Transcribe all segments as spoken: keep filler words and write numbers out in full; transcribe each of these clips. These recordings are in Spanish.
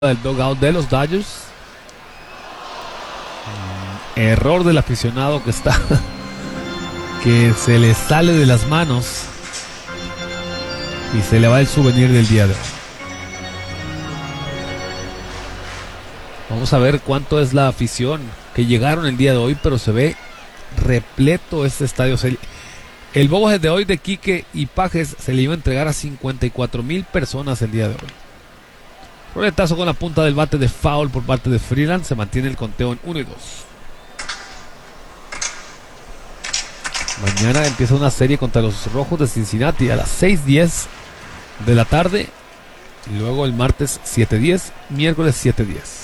del dugout de los Dodgers. Error del aficionado que está que se le sale de las manos y se le va el souvenir del día de hoy. Vamos a ver cuánto es la afición que llegaron el día de hoy, pero se ve repleto este estadio. El bobohead de hoy de Quique y Pajes se le iba a entregar a cincuenta y cuatro mil personas el día de hoy. Roletazo con la punta del bate de foul por parte de Freeland. Se mantiene el conteo en uno y dos. Mañana empieza una serie contra los Rojos de Cincinnati a las seis diez de la tarde. Y luego el martes siete diez, miércoles siete diez.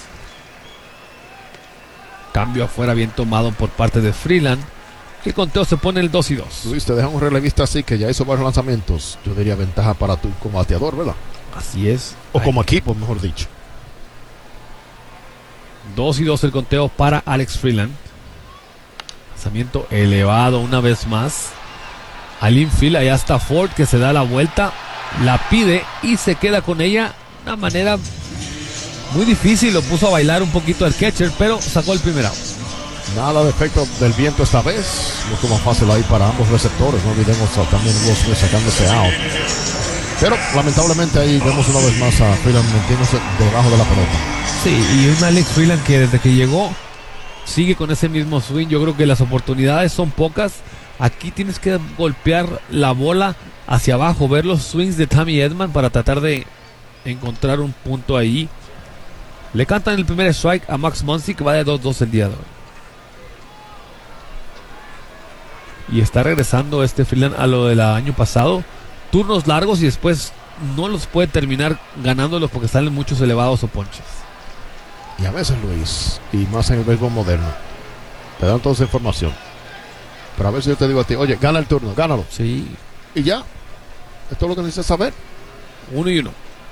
Cambio afuera bien tomado por parte de Freeland. El conteo se pone el dos y dos. Luis, te dejan un relevista así que ya hizo varios lanzamientos. Yo diría ventaja para tú como bateador, ¿verdad? Así es. O como equipo, mejor dicho. dos y dos el conteo para Alex Freeland. Lanzamiento elevado una vez más al infield. Allá está Ford, que se da la vuelta, la pide y se queda con ella. Una manera muy difícil. Lo puso a bailar un poquito al catcher, pero sacó el primer out. Nada de efecto del viento esta vez. Mucho más fácil ahí para ambos receptores. No olvidemos también Will sacándose out. Pero lamentablemente ahí vemos una vez más a Freeland metiéndose debajo de la pelota. Sí, y un Alex Freeland que desde que llegó sigue con ese mismo swing. Yo creo que las oportunidades son pocas. Aquí tienes que golpear la bola hacia abajo, ver los swings de Tommy Edman para tratar de encontrar un punto ahí. Le cantan el primer strike a Max Muncy, que va de dos dos el día de hoy. Y está regresando este Freeland a lo del año pasado. Turnos largos y después no los puede terminar ganándolos porque salen muchos elevados o ponches. Y a veces, Luis, y más en el béisbol moderno, te dan toda esa información. Pero a veces yo te digo a ti, oye, gana el turno, gánalo. Sí. Y ya. Esto es lo que necesitas saber. Uno y uno.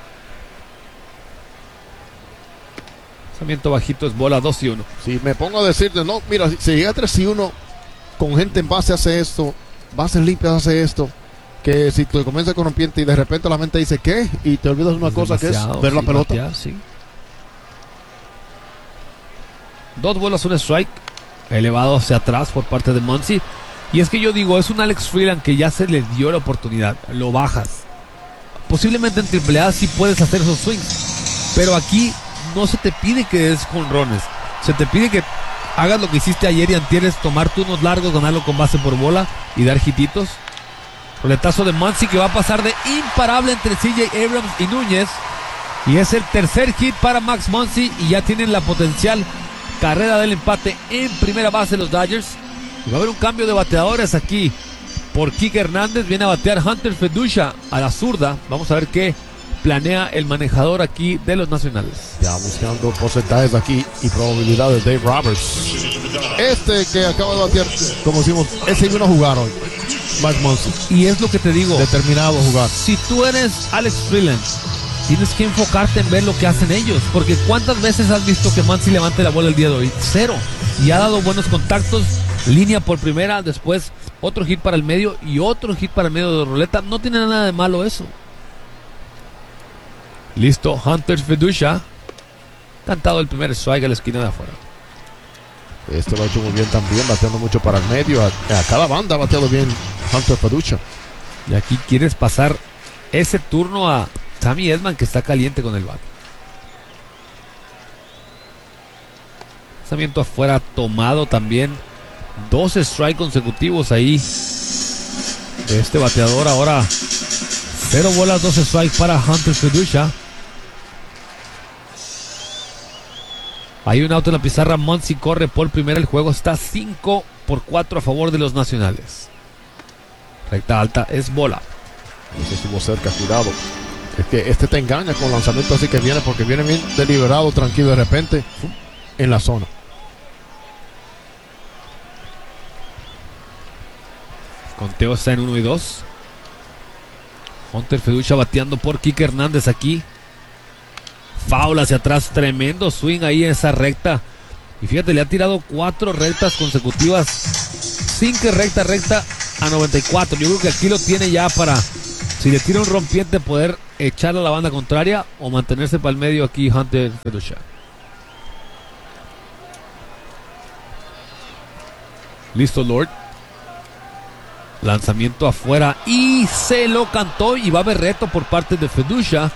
Lanzamiento bajito es bola, dos y uno. Si me pongo a decirte, no, mira, si, si llega a tres y uno, con gente en base hace esto, bases limpias hace esto, que si te comienza con rompiente y de repente la mente dice ¿qué? Y te olvidas una es cosa que es ver sí, la pelota. Batear, sí. Dos bolas, un strike. Elevado hacia atrás por parte de Muncy. Y es que yo digo, es un Alex Freeland que ya se le dio la oportunidad. Lo bajas. Posiblemente en triple A sí puedes hacer esos swings. Pero aquí no se te pide que des jonrones. Se te pide que hagas lo que hiciste ayer y antier, es tomar turnos largos, ganarlo con base por bola y dar hititos. Roletazo de Muncy que va a pasar de imparable entre C J Abrams y Núñez. Y es el tercer hit para Max Muncy y ya tienen la potencial carrera del empate en primera base los Dodgers. Y va a haber un cambio de bateadores aquí por Quique Hernández. Viene a batear Hunter Fedusha a la zurda. Vamos a ver qué planea el manejador aquí de los Nacionales. Ya buscando porcentajes aquí y probabilidades de Dave Roberts. Este que acaba de batear, como decimos, ese vino a jugar hoy. Max Muncy. Y es lo que te digo. Determinado a jugar. Si tú eres Alex Freeland, tienes que enfocarte en ver lo que hacen ellos. Porque ¿cuántas veces has visto que Muncy levante la bola el día de hoy? Cero. Y ha dado buenos contactos. Línea por primera, después otro hit para el medio y otro hit para el medio de roleta. No tiene nada de malo eso. Listo, Hunter Fedusha. Cantado el primer strike a la esquina de afuera. Este lo ha hecho muy bien también, bateando mucho para el medio. A, a cada banda ha bateado bien Hunter Fedusha. Y aquí quieres pasar ese turno a Tommy Edman, que está caliente con el bat. Lanzamiento afuera tomado también. Dos strikes consecutivos ahí de este bateador. Ahora cero bolas, dos strikes para Hunter Fedusha. Hay un auto en la pizarra. Muncy corre por primera. El juego está cinco por cuatro a favor de los Nacionales. Recta alta es bola. Eso estuvo cerca, cuidado. Es que este te engaña con lanzamiento así que viene, porque viene bien deliberado, tranquilo, de repente en la zona. Conteo está en uno y dos. Hunter Fedusha bateando por Quique Hernández aquí. Foul hacia atrás, tremendo swing ahí en esa recta. Y fíjate, le ha tirado cuatro rectas consecutivas. Cinco recta, recta a noventa y cuatro. Yo creo que aquí lo tiene ya para Si le tira un rompiente, poder echar a la banda contraria o mantenerse para el medio aquí Hunter Feducha. Listo Lord. Lanzamiento afuera y se lo cantó y va a haber reto por parte de Feducha.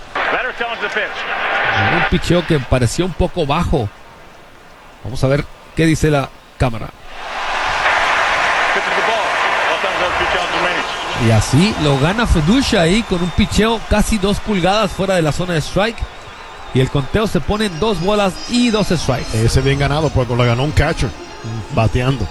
Un picheo que parecía un poco bajo. Vamos a ver qué dice la cámara. Y así lo gana Feducha ahí con un picheo casi dos pulgadas fuera de la zona de strike. Y el conteo se pone en dos bolas y dos strikes. Ese bien ganado porque lo ganó un catcher, bateando.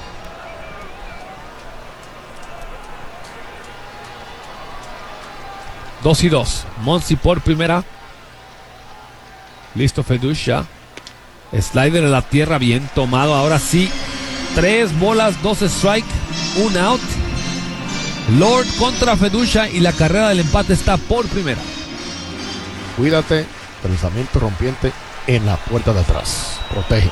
Dos y dos. Monsi por primera. Listo Feducha. Slider en la tierra bien tomado. Ahora sí. Tres bolas, dos strike, un out. Lord contra Feducha y la carrera del empate está por primera. Cuídate. Lanzamiento rompiente en la puerta de atrás. Protege.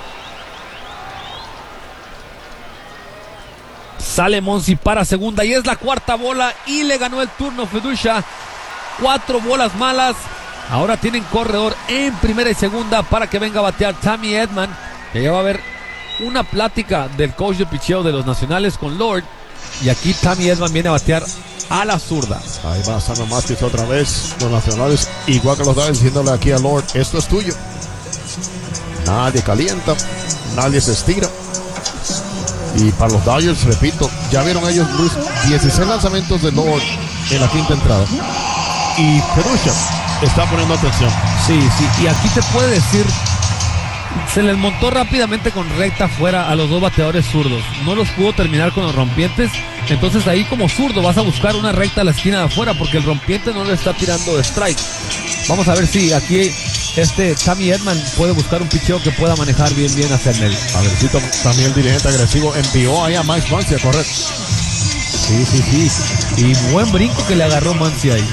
Sale Monsi para segunda y es la cuarta bola y le ganó el turno Feducha. Cuatro bolas malas. Ahora tienen corredor en primera y segunda para que venga a batear Tommy Edman. Que ya va a haber una plática del coach de picheo de los Nacionales con Lord. Y aquí Tommy Edman viene a batear a la zurda. Ahí va Samuel Masters otra vez. Los Nacionales, igual que los Dodgers, diciéndole aquí a Lord, esto es tuyo. Nadie calienta, nadie se estira. Y para los Dodgers, repito, ya vieron ellos, Luis, dieciséis lanzamientos de Lord en la quinta entrada. Y Feducha está poniendo atención. Sí, sí, y aquí te puede decir, se les montó rápidamente con recta afuera a los dos bateadores zurdos. No los pudo terminar con los rompientes. Entonces ahí como zurdo vas a buscar una recta a la esquina de afuera porque el rompiente no le está tirando de strike. Vamos a ver si aquí este Tommy Edman puede buscar un picheo que pueda manejar bien bien hacia el medio. A ver si también el dirigente agresivo envió ahí a Mike Muncy a correr. Sí, sí, sí. Y buen brinco que le agarró Muncy ahí.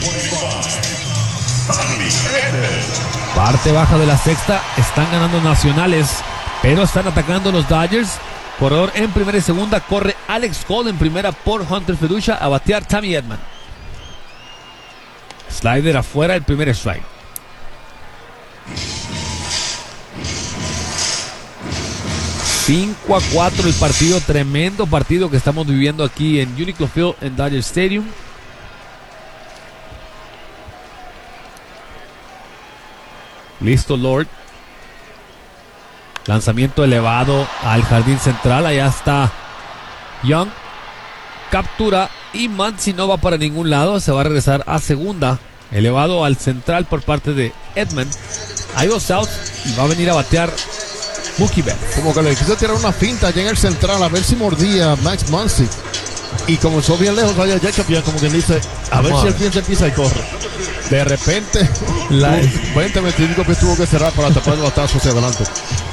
Parte baja de la sexta. Están ganando Nacionales, pero están atacando los Dodgers. Corredor en primera y segunda. Corre Alex Cole en primera por Hunter Feducha a batear Tommy Edman. Slider afuera, el primer strike. cinco a cuatro el partido. Tremendo partido que estamos viviendo aquí en Uniqlo Field en Dodger Stadium. Listo Lord. Lanzamiento elevado al jardín central. Allá está Young. Captura y Muncy no va para ningún lado. Se va a regresar a segunda. Elevado al central por parte de Edman. Hay dos outs y va a venir a batear Mookie Betts. Como que le quiso tirar una finta allá en el central a ver si mordía Max Muncy. Y comenzó bien lejos allá Jacob, ya como quien dice, a ver si el pie se empieza y corre. De repente, la veinte veinticinco que tuvo que cerrar para tapar el batazo hacia adelante.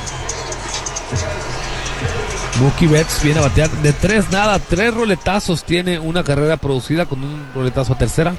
Mookie Betts viene a batear de tres nada, tres roletazos. Tiene una carrera producida con un roletazo a tercera.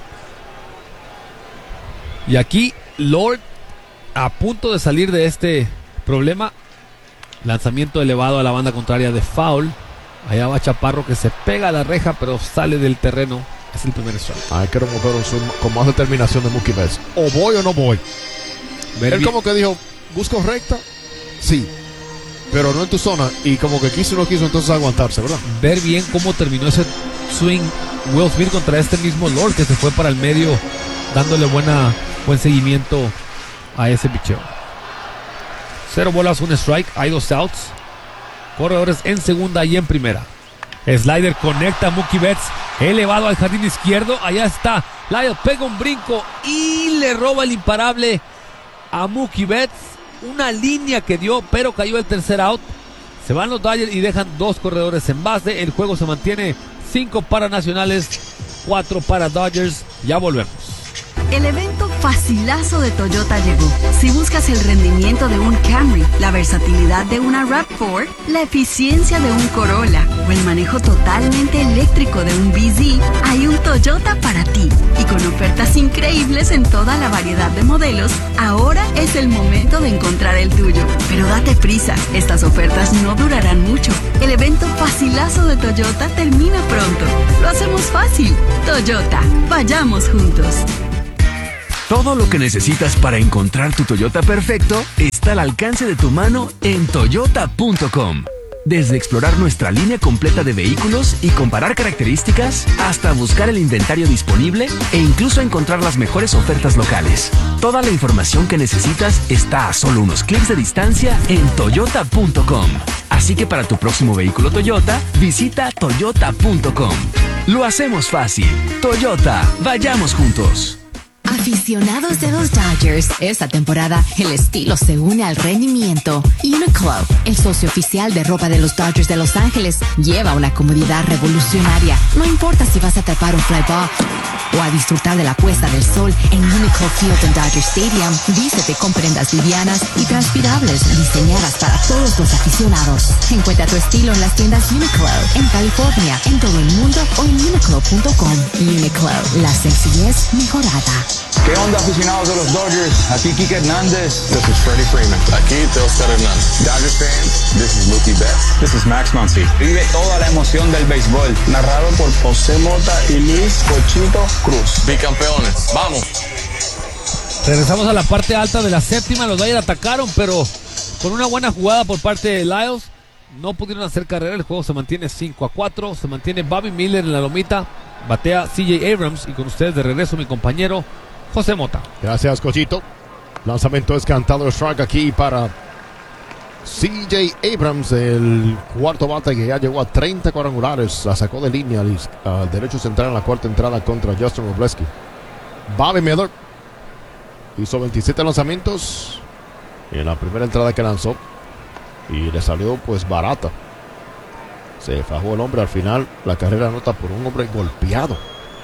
Y aquí Lord a punto de salir de este problema. Lanzamiento elevado a la banda contraria de foul. Allá va Chaparro que se pega a la reja pero sale del terreno. Es el primer strike. Hay que remover con más determinación de Mookie Betts. O voy o no voy. Ver Él bien. Como que dijo, busco recta, sí, pero no en tu zona. Y como que quiso y no quiso entonces aguantarse, ¿verdad? Ver bien cómo terminó ese swing Will Smith contra este mismo Lord que se fue para el medio dándole buena, buen seguimiento a ese picheo. Cero bolas, un strike, hay dos outs. Corredores en segunda y en primera. Slider conecta a Mookie Betts, elevado al jardín izquierdo. Allá está Lyle, pega un brinco y le roba el imparable a Mookie Betts. Una línea que dio, pero cayó el tercer out. Se van los Dodgers y dejan dos corredores en base. El juego se mantiene cinco para Nacionales, cuatro para Dodgers. Ya volvemos. El evento facilazo de Toyota llegó. Si buscas el rendimiento de un Camry, la versatilidad de una RAV cuatro, la eficiencia de un Corolla o el manejo totalmente eléctrico de un B Z, hay un Toyota para ti. Y con ofertas increíbles en toda la variedad de modelos, ahora es el momento de encontrar el tuyo. Pero date prisa, estas ofertas no durarán mucho. El evento facilazo de Toyota termina pronto. Lo hacemos fácil. Toyota, vayamos juntos. Todo lo que necesitas para encontrar tu Toyota perfecto está al alcance de tu mano en toyota punto com. Desde explorar nuestra línea completa de vehículos y comparar características, hasta buscar el inventario disponible e incluso encontrar las mejores ofertas locales. Toda la información que necesitas está a solo unos clics de distancia en toyota punto com. Así que para tu próximo vehículo Toyota, visita toyota punto com. Lo hacemos fácil. Toyota, vayamos juntos. Aficionados de los Dodgers, esta temporada el estilo se une al rendimiento. Uniqlo, el socio oficial de ropa de los Dodgers de Los Ángeles, lleva una comodidad revolucionaria. No importa si vas a atrapar un fly ball o a disfrutar de la puesta del sol en Uniqlo Field en Dodger Stadium, vístete con prendas livianas y transpirables diseñadas para todos los aficionados. Encuentra tu estilo en las tiendas Uniqlo, en California, en todo el mundo o en uniqlo punto com. Uniqlo, la sencillez mejorada. ¿Qué onda, aficionados de los Dodgers? Aquí Kike Hernández. This is Freddie Freeman. Aquí Teoscar Hernández. Dodgers fans, This is Mookie Betts. this is Max Muncy. Vive toda la emoción del béisbol. Narrado por José Mota y Luis Cochito Cruz. Bicampeones. Vamos. Regresamos a la parte alta de la séptima. Los Dodgers atacaron, pero con una buena jugada por parte de Lyles no pudieron hacer carrera. El juego se mantiene cinco a cuatro. Se mantiene Bobby Miller en la lomita. Batea C J Abrams. Y con ustedes de regreso mi compañero José Mota. Gracias, Cochito. Lanzamiento es cantado, strike aquí para C J Abrams, el cuarto bate que ya llegó a treinta cuadrangulares. La sacó de línea al, al derecho central en la cuarta entrada contra Justin Robleski. Bobby Miller hizo veintisiete lanzamientos en la primera entrada que lanzó y le salió pues barata. Se fajó el hombre al final. La carrera anota por un hombre golpeado.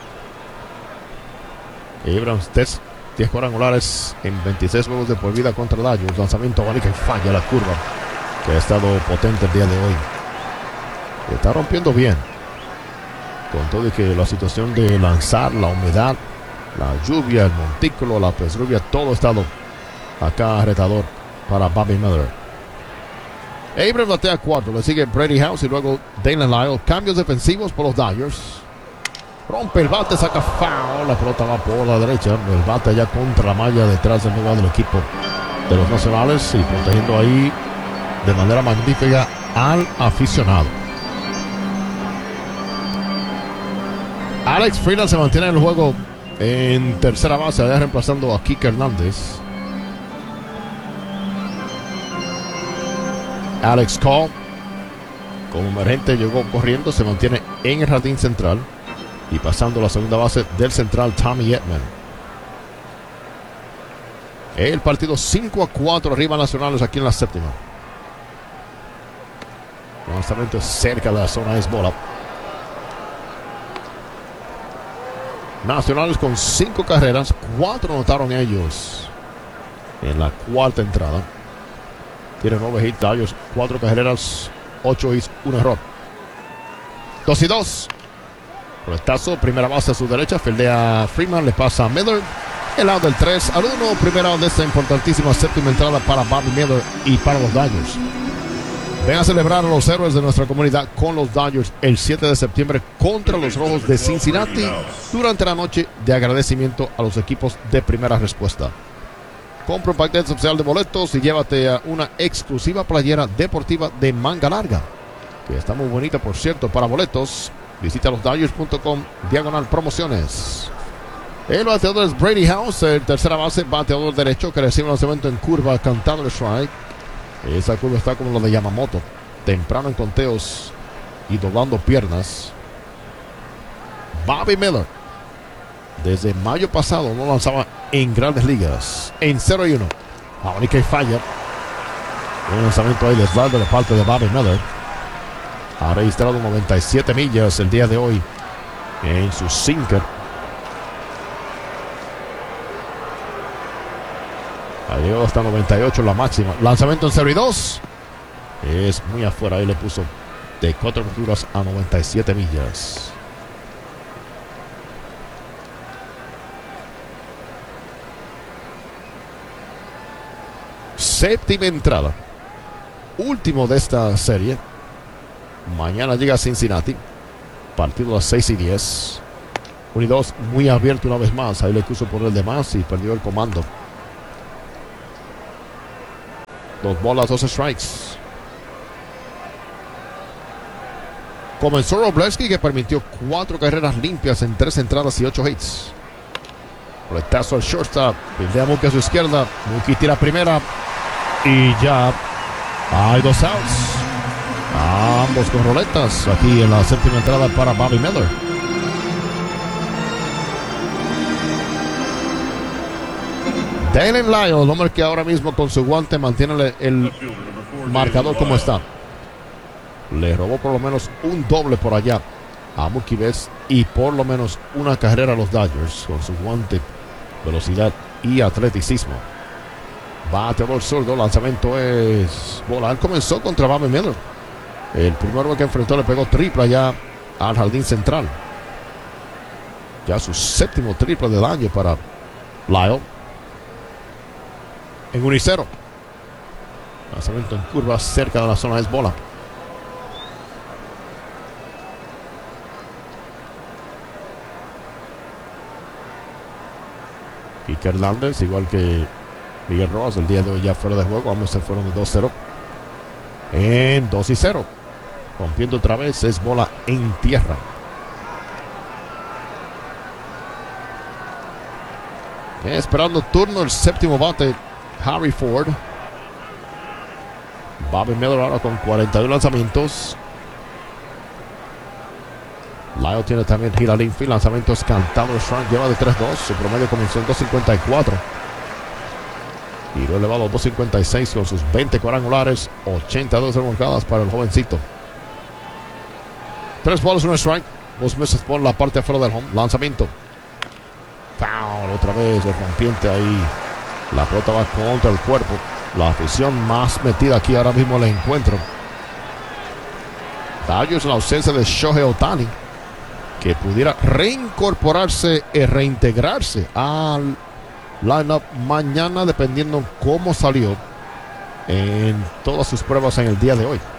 Abrams, diez cuadrangulares en veintiséis juegos de por vida contra Dodgers. Lanzamiento abanico y falla la curva, que ha estado potente el día de hoy. Está rompiendo bien, con todo y que la situación de lanzar, la humedad, la lluvia, el montículo, la pez lluvia, todo ha estado acá retador para Bobby Miller. Abrams batea cuatro, le sigue Brady House y luego Daylen Lyle. Cambios defensivos por los Dodgers. Rompe el bate, saca foul, la pelota va por la derecha, el bate ya contra la malla detrás del lugar del equipo de los Nacionales y protegiendo ahí de manera magnífica al aficionado. Alex Freeland se mantiene en el juego en tercera base, allá reemplazando a Kike Hernández. Alex Cole, como emergente, llegó corriendo, se mantiene en el jardín central. Y pasando la segunda base del central, Tommy Edman. El partido cinco a cuatro arriba Nacionales aquí en la séptima. Lanzamiento cerca de la zona es bola. Nacionales con cinco carreras, cuatro anotaron ellos en la cuarta entrada. Tiene nueve hits, Dodgers, cuatro carreras, ocho hits, un error. Dos y dos. Roletazo, primera base a su derecha, fildea Freeman, le pasa a Miller. El lado del tres al uno, primera de esta importantísima séptima entrada para Bobby Miller y para los Dodgers. Ven a celebrar a los héroes de nuestra comunidad con los Dodgers el siete de septiembre contra los Rojos de Cincinnati durante la noche de agradecimiento a los equipos de primera respuesta. Compra un paquete especial de boletos y llévate a una exclusiva playera deportiva de manga larga, que está muy bonita, por cierto. Para boletos, visita los Dodgers punto com, diagonal promociones. El bateador es Brady House, el tercera base, bateador derecho, que recibe un lanzamiento en curva, cantando el strike. Esa curva está como la de Yamamoto, temprano en conteos y doblando piernas. Bobby Miller, desde mayo pasado no lanzaba en grandes ligas. En cero y uno, abanico y falla. Un lanzamiento ahí les va de la parte de Bobby Miller. Ha registrado noventa y siete millas el día de hoy en su sinker. llegó hasta noventa y ocho la máxima. Lanzamiento en cero y dos. Es muy afuera. Ahí le puso de cuatro capturas a noventa y siete millas. Séptima entrada. Último de esta serie. Mañana llega a Cincinnati. Partido a las seis y diez. uno y dos muy abierto una vez más. Ahí le puso por el de más y perdió el comando. Dos bolas, dos strikes. Comenzó Wroblewski, que permitió cuatro carreras limpias en tres entradas y ocho hits. Roletazo al shortstop. Pildea Mookie a su izquierda. Mookie tira primera. Y ya hay dos outs. Ambos con roletas. Aquí en la séptima entrada para Bobby Miller. Dalen Lyle, el hombre que ahora mismo con su guante mantiene el marcador como está. Le robó por lo menos un doble por allá a Mookie Betts y por lo menos una carrera a los Dodgers con su guante, velocidad y atleticismo. Bateador zurdo, lanzamiento es bola. Él comenzó contra Bobby Miller. El primero que enfrentó le pegó triple allá al jardín central. Ya su séptimo triple del año para Lyle. En uno y cero. Lanzamiento en curva cerca de la zona es bola. Kike Hernández, igual que Miguel Rojas, el día de hoy ya fuera de juego. Ambos se fueron de dos cero. En dos y cero. Rompiendo otra vez, es bola en tierra. Esperando turno el séptimo bate, Harry Ford. Bobby Miller ahora con cuarenta y uno lanzamientos. Lyle tiene también gira al infield, lanzamientos cantados. Strike lleva de tres dos. Su promedio comenzó en dos cincuenta y cuatro. Giro elevado a dos cincuenta y seis con sus veinte cuadrangulares, ochenta y dos remolcadas para el jovencito. Tres bolas, un strike. Dos meses por la parte afuera del home. Lanzamiento. Foul, otra vez el rompiente ahí. La pelota va contra el cuerpo. La afición más metida aquí ahora mismo el encuentro. Dodgers en la ausencia de Shohei Ohtani, que pudiera reincorporarse y reintegrarse al lineup mañana, dependiendo cómo salió en todas sus pruebas en el día de hoy.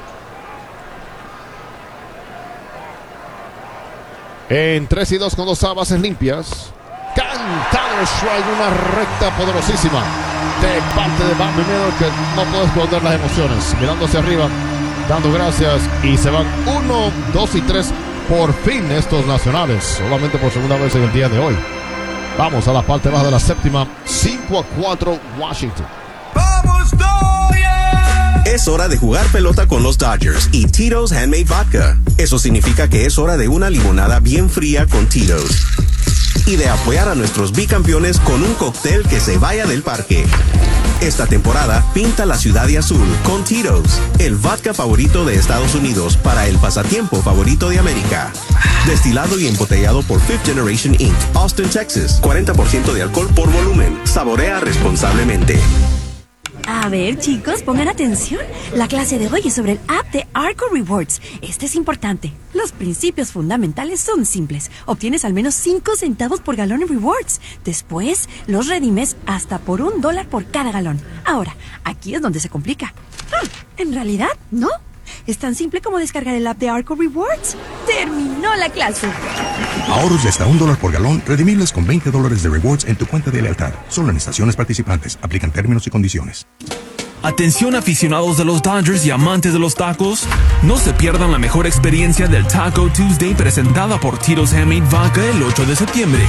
En tres y dos con dos bases limpias. Cantado strike, una recta poderosísima de parte de Bobby Miller, que no puede esconder las emociones. Mirando hacia arriba, dando gracias, y se van uno, dos y tres por fin estos nacionales, solamente por segunda vez en el día de hoy. Vamos a la parte baja de la séptima. Cinco a cuatro Washington. ¡Vamos, Dodgers! Es hora de jugar pelota con los Dodgers y Tito's Handmade Vodka. Eso significa que es hora de una limonada bien fría con Tito's y de apoyar a nuestros bicampeones con un cóctel que se vaya del parque. Esta temporada, pinta la ciudad de azul con Tito's, el vodka favorito de Estados Unidos para el pasatiempo favorito de América. Destilado y embotellado por Fifth Generation Incorporated, Austin, Texas. cuarenta por ciento de alcohol por volumen. Saborea responsablemente. A ver, chicos, pongan atención. La clase de hoy es sobre el app de Arco Rewards. Este es importante. Los principios fundamentales son simples. Obtienes al menos cinco centavos por galón en rewards. Después, los redimes hasta por un dólar por cada galón. Ahora, aquí es donde se complica. Hmm, en realidad, no. Es tan simple como descargar el app de Arco Rewards. ¡Terminó la clase! Ahorros de hasta un dólar por galón, redimibles con veinte dólares de rewards en tu cuenta de lealtad. Solo en estaciones participantes. Aplican términos y condiciones. Atención aficionados de los Dodgers y amantes de los tacos. No se pierdan la mejor experiencia del Taco Tuesday presentada por Tito's Handmade Vodka el ocho de septiembre.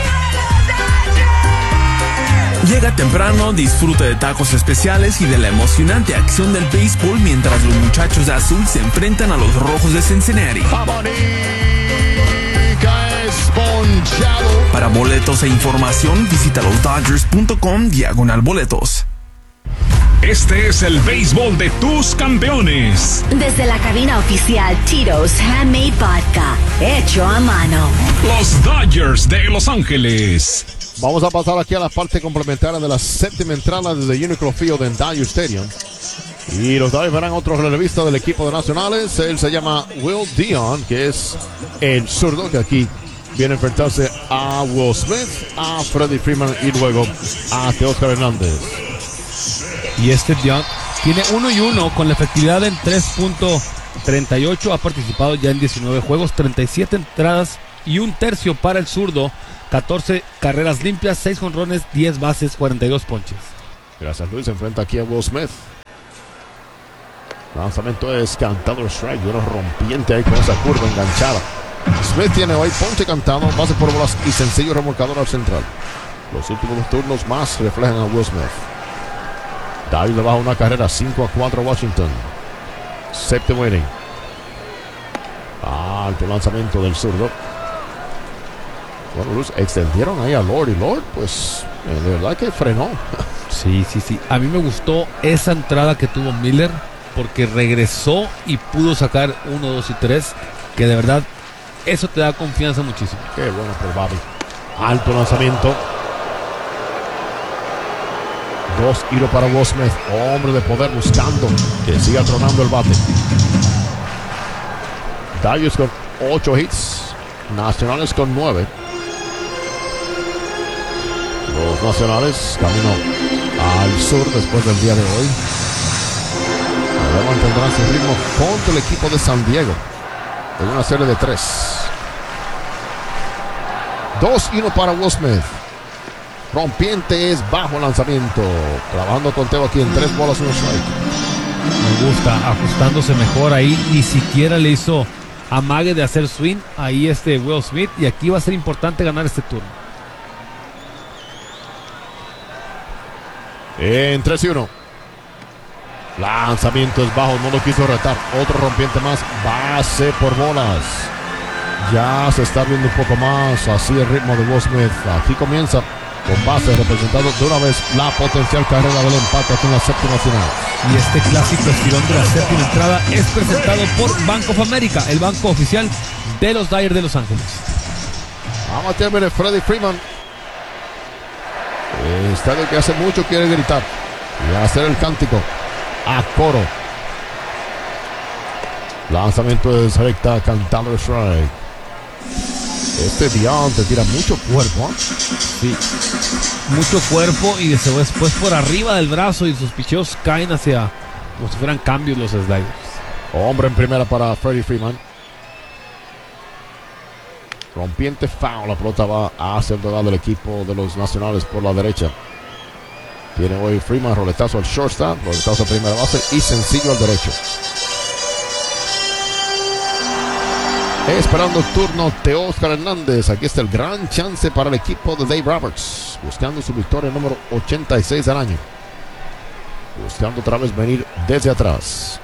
Llega temprano, disfruta de tacos especiales y de la emocionante acción del béisbol mientras los muchachos de azul se enfrentan a los rojos de Cincinnati. Para boletos e información, visita los dodgers punto com diagonal boletos. Este es el béisbol de tus campeones. Desde la cabina oficial Tito's Handmade Vodka, hecho a mano. Los Dodgers de Los Ángeles. Vamos a pasar aquí a la parte complementaria de la séptima entrada desde Unicro Field en Dodger Stadium. Y los Dodgers verán otro relevista del equipo de Nacionales. Él se llama Will Dion, que es el zurdo que aquí viene a enfrentarse a Will Smith, a Freddie Freeman y luego a Teóscar Hernández. Y este Dion tiene uno y uno con la efectividad en tres punto treinta y ocho. Ha participado ya en diecinueve juegos, treinta y siete entradas y un tercio para el zurdo. catorce carreras limpias, seis jonrones, diez bases, cuarenta y dos ponches. Gracias, Luis. Se enfrenta aquí a Will Smith. Lanzamiento es cantado, strike, y uno rompiente ahí con esa curva enganchada. Smith tiene hoy ponche cantado, base por bolas y sencillo remolcador al central. Los últimos dos turnos más reflejan a Will Smith. David le baja una carrera, cinco a cuatro Washington. Séptimo inning. Alto lanzamiento del zurdo. Bueno, Luz, extendieron ahí a Lord y Lord, pues de verdad que frenó. Sí, sí, sí. A mí me gustó esa entrada que tuvo Miller porque regresó y pudo sacar uno, dos y tres, que de verdad eso te da confianza muchísimo. Qué bueno por Bobby. Alto lanzamiento. Dos tiros para Will Smith, hombre de poder buscando que siga tronando el bate. Dodgers con ocho hits, Nacionales con nueve. Los Nacionales camino al sur después del día de hoy. Ahora mantendrán su ritmo contra el equipo de San Diego en una serie de tres. Dos y uno para Will Smith. Rompiente es bajo lanzamiento. Trabajando con Teo aquí en tres bolas, uno strike. Me gusta, ajustándose mejor ahí. Ni siquiera le hizo amague de hacer swing. Ahí este Will Smith. Y aquí va a ser importante ganar este turno. En tres y uno. Lanzamiento es bajo, no lo quiso retar. Otro rompiente más. Base por bolas. Ya se está viendo un poco más así el ritmo de Will Smith. Aquí comienza con base representando de una vez la potencial carrera del empate aquí en la séptima final. Y este clásico estirón de la séptima entrada es presentado por Bank of America, el banco oficial de los Dodgers de Los Ángeles. Vamos a terminar Freddie Freeman. El estadio que hace mucho quiere gritar y hacer el cántico a coro. Lanzamiento de recta, cantado strike. Este Dion te tira mucho cuerpo, ¿eh? Sí, mucho cuerpo y después por arriba del brazo y sus picheos caen hacia como si fueran cambios los sliders. Hombre en primera para Freddie Freeman. Rompiente foul, la pelota va a ser dado del equipo de los Nacionales por la derecha. Tiene hoy Freeman roletazo al shortstop, roletazo a primera base y sencillo al derecho. Esperando el turno Teóscar Hernández. Aquí está el gran chance para el equipo de Dave Roberts, buscando su victoria número ochenta y seis del año, buscando otra vez venir desde atrás.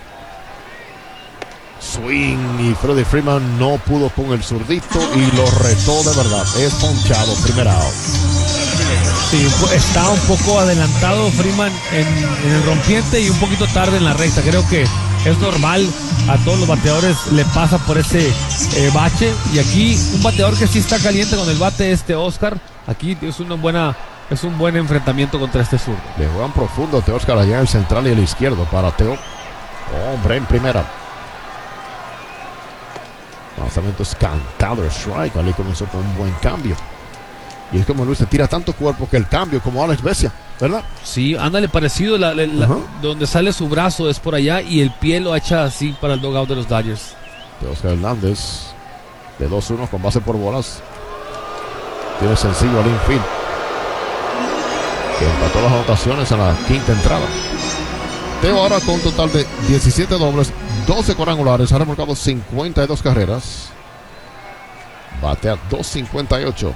Swing y Freddie Freeman no pudo con el zurdito y lo retó de verdad. Es ponchado, primera out. Sí, está un poco adelantado Freeman en, en el rompiente y un poquito tarde en la recta. Creo que es normal, a todos los bateadores le pasa por ese eh, bache. Y aquí un bateador que sí está caliente con el bate, este Oscar. Aquí es una buena, es un buen enfrentamiento contra este zurdo. Le juegan profundo a Teóscar allá en el central y el izquierdo para Teo. Hombre en primera. Lanzamiento es cantado, strike. Ali comenzó con un buen cambio. Y es como Luis se tira tanto cuerpo que el cambio, como Alex Vesia, ¿verdad? Sí, ándale parecido. La, la, la, uh-huh. Donde sale su brazo es por allá y el pie lo echa así para el dugout de los Dodgers. Teóscar Hernández de dos uno con base por bolas. Tiene sencillo al infield, que empató las anotaciones en la quinta entrada. Teo ahora con un total de diecisiete dobles, doce cuadrangulares, ha remolcado cincuenta y dos carreras. Batea dos cincuenta y ocho.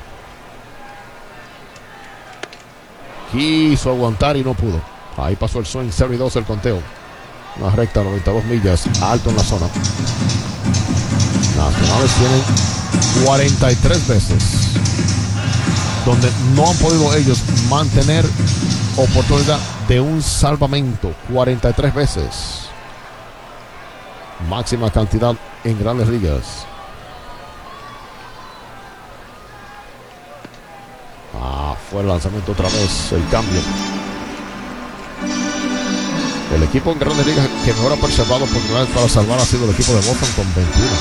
Quiso aguantar y no pudo. Ahí pasó el swing, cero y dos el conteo. Una recta noventa y dos millas, alto en la zona. Nacionales tienen cuarenta y tres veces donde no han podido ellos mantener oportunidad de un salvamento. Cuarenta y tres veces. Máxima cantidad en Grandes Ligas. Ah, Fue el lanzamiento otra vez, el cambio. El equipo en Grandes Ligas que mejor ha preservado oportunidades para salvar ha sido el equipo de Boston con veintiuno.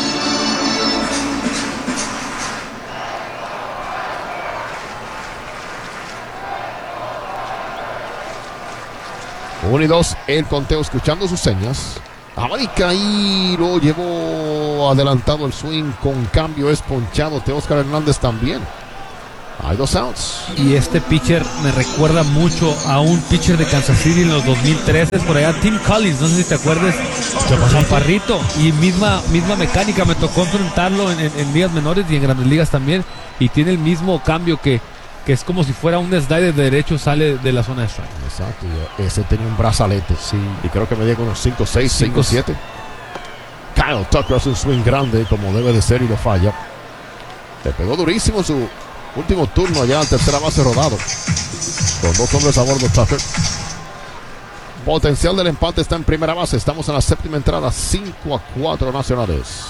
Uno y dos, el conteo escuchando sus señas. América y lo llevó adelantado el swing con cambio, es ponchado. Teóscar Hernández también. Hay dos outs. Y este pitcher me recuerda mucho a un pitcher de Kansas City en los dos mil trece, por allá, Tim Collins, no sé si te acuerdas, chaparrito, y misma, misma mecánica, me tocó enfrentarlo en, en, en ligas menores y en grandes ligas también, y tiene el mismo cambio que, que es como si fuera un slider de derecho, sale de la zona de strike. Exacto, y ese tenía un brazalete, sí, y creo que medía con unos cinco seis, cinco siete. Kyle Tucker hace un swing grande como debe de ser y lo falla. Le pegó durísimo su último turno allá al tercera base rodado. Con dos hombres a bordo, Tucker. Potencial del empate está en primera base. Estamos en la séptima entrada. cinco a cuatro Nacionales.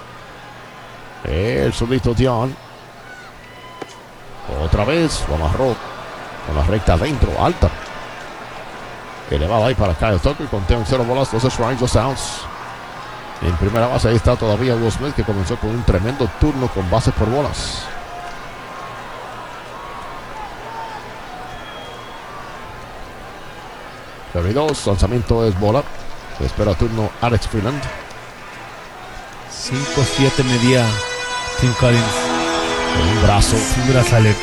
El solito Dion. Otra vez lo amarró con la recta adentro, alta. Elevada ahí para Kyle Tucker. Conteo en cero bolas, dos strikes, dos outs. En primera base ahí está todavía Will Smith, que comenzó con un tremendo turno con bases por bolas. dos, lanzamiento es bola. Espera turno Alex Freeland. cinco siete medía Tim Collins. Con un brazo. Un brazalete.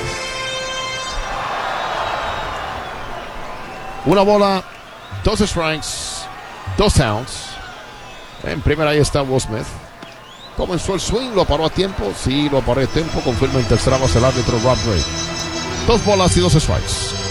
Una bola, dos strikes, dos outs. En primera ahí está Will Smith. Comenzó el swing, lo paró a tiempo. Sí, lo paró a tiempo. Confirma en tercera base el árbitro Rob Ray. Dos bolas y dos strikes.